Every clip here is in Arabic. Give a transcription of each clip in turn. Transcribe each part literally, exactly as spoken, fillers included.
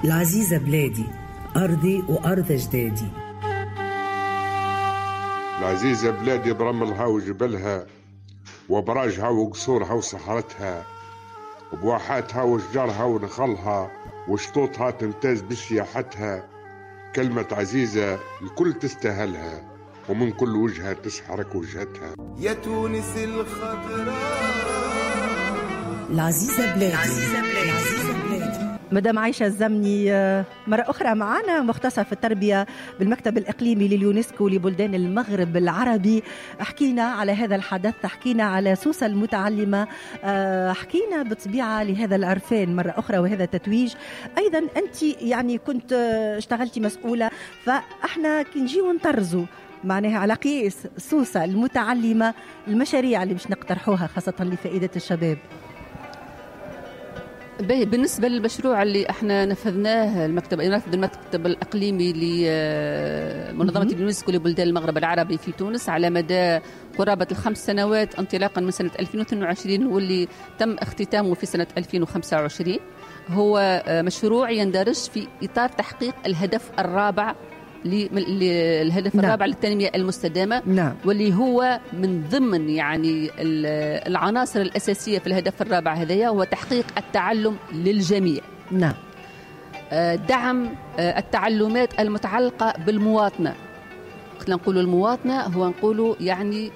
العزيزة بلادي، أرضي وأرض أجدادي. العزيزة بلادي برملها وجبلها وبراجها وقصورها وصحرتها، وبواحاتها وشجرها ونخلها وشطوطها تمتاز بسياحتها. كلمة عزيزة الكل تستاهلها، ومن كل وجهة تسحرك وجهتها. يا تونس الخضراء العزيزة بلادي, العزيزة بلادي. العزيزة بلادي. مدام عايشة الزمني مرة أخرى معنا، مختصة في التربية بالمكتب الإقليمي لليونسكو لبلدان المغرب العربي. حكينا على هذا الحدث، حكينا على سوسة المتعلمة، حكينا بطبيعة لهذا العرفان مرة أخرى وهذا التتويج. أيضا أنت يعني كنت اشتغلتي مسؤولة، فإحنا كنجيو نطرزوا معناها على قياس سوسة المتعلمة المشاريع اللي مش نقترحوها خاصة لفائدة الشباب. بالنسبة للمشروع اللي احنا نفذناه، المكتب ينفذ المكتب الإقليمي لمنظمة اليونسكو لبلدان المغرب العربي في تونس على مدى قرابة الخمس سنوات انطلاقا من سنة ألفين واثنين وعشرين، واللي تم اختتامه في سنة ألفين وخمسة وعشرين. هو مشروع يندرج في إطار تحقيق الهدف الرابع للهدف نعم. الرابع للتنمية المستدامة نعم. واللي هو من ضمن يعني العناصر الأساسية في الهدف الرابع هذايا هو تحقيق التعلم للجميع نعم. دعم التعلمات المتعلقة بالمواطنة. قلنا نقولوا المواطنة هو نقولوا يعني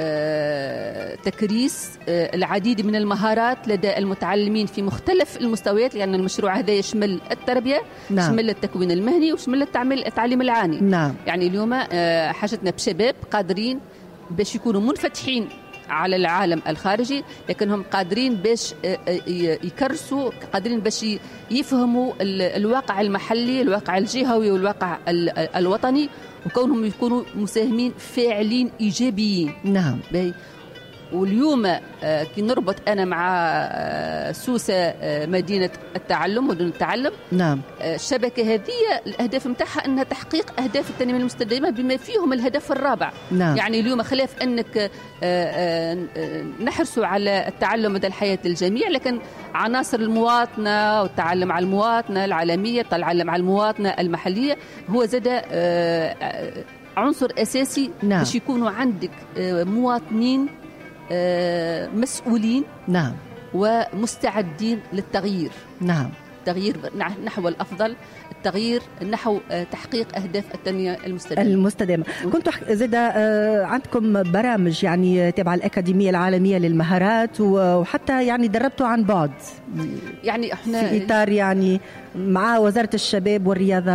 تكريس العديد من المهارات لدى المتعلمين في مختلف المستويات، لأن المشروع هذا يشمل التربية نعم. يشمل التكوين المهني ويشمل التعليم العالي نعم. يعني اليوم حاجتنا بشباب قادرين باش يكونوا منفتحين على العالم الخارجي، لكنهم قادرين باش يكرسوا، قادرين باش يفهموا الواقع المحلي، الواقع الجهوي والواقع الوطني، وكونهم يكونوا مساهمين فاعلين إيجابيين نعم. باي. واليوم كي نربط أنا مع سوسة مدينة التعلم مدن التعلم نعم. الشبكة هذه الأهداف متاعها أنها تحقيق أهداف التنمية المستدامة بما فيهم الهدف الرابع نعم. يعني اليوم خلاف أنك نحرصوا على التعلم مدى الحياة للجميع، لكن عناصر المواطنة والتعلم على المواطنة العالمية، التعلم على المواطنة المحلية هو زاد عنصر أساسي نعم. باش يكونوا عندك مواطنين مسؤولين نعم ومستعدين للتغيير نعم. التغيير نحو الأفضل، التغيير نحو تحقيق أهداف التنمية المستدامة المستدامة. كنت زاد عندكم برامج يعني تبع الأكاديمية العالمية للمهارات، وحتى يعني دربتوا عن بعد يعني احنا في إطار يعني مع وزارة الشباب والرياضة.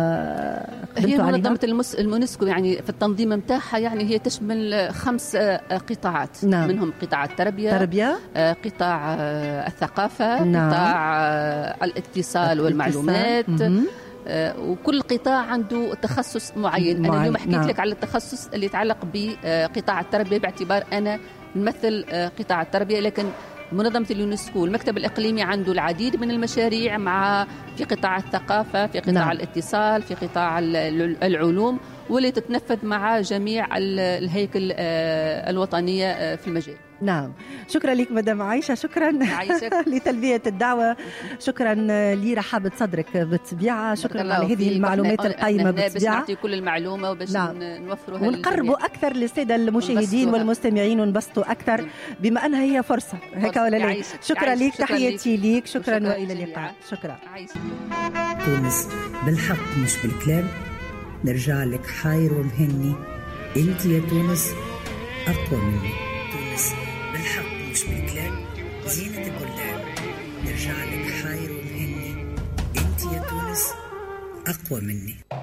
هي منظمة المس... المونسكو يعني في التنظيم متاعها يعني هي تشمل خمس قطاعات نعم. منهم قطاع التربية تربية. قطاع الثقافة نعم. قطاع الاتصال والمعلومات آه، وكل قطاع عنده تخصص معين. أنا اليوم حكيت نعم. لك على التخصص اللي يتعلق بقطاع التربية باعتبار أنا نمثل قطاع التربية، لكن منظمة اليونسكو المكتب الإقليمي عنده العديد من المشاريع مع في قطاع الثقافة، في قطاع نعم. الاتصال، في قطاع العلوم، واللي تتنفذ مع جميع الهيكل الوطنية في المجال. نعم. شكرا لك مدام عايشة، شكرا لتلبية الدعوة، شكرا لرحابة صدرك بالطبيعة، شكرا على هذه المعلومات القيمة بالطبيعة. باش نعطي كل المعلومة وباش نعم. نوفروها ونقربوا أكثر للسادة المشاهدين والمستمعين ونبسطوا أكثر بما أنها هي فرصة هيك ولا لا. شكرا لك، تحياتي لك، شكرا وإلى اللقاء. شكرا. تونس بالحق مش بالكلام، نرجع لك حاير ومهني، انت يا تونس أقوى مني. تونس بالحق مش بالكلام، زينة البلدان، نرجع لك حاير ومهني، انت يا تونس أقوى مني.